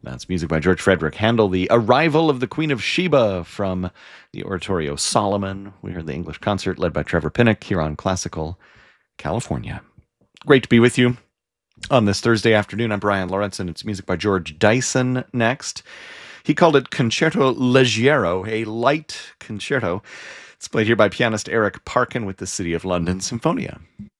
That's music by George Frederick Handel, The Arrival of the Queen of Sheba from the Oratorio Solomon. We heard the English concert led by Trevor Pinnock here on Classical California. Great to be with you on this Thursday afternoon. I'm Brian Lawrence, and it's music by George Dyson next. He called it Concerto Leggero, a light concerto. It's played here by pianist Eric Parkin with the City of London Symphonia.